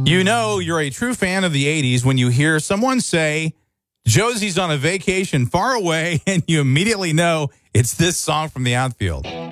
You know you're a true fan of the 80s when you hear someone say, Josie's on a vacation far away, and you immediately know it's this song from the outfield.